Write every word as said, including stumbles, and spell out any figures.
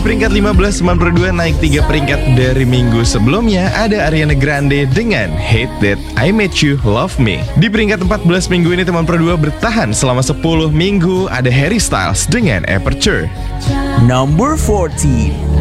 peringkat lima belas teman Pro dua naik tiga peringkat dari minggu sebelumnya, ada Ariana Grande dengan Hate That I Made You Love Me. Di peringkat empat belas minggu ini teman Pro dua bertahan selama sepuluh minggu, ada Harry Styles dengan Aperture. Number fourteen.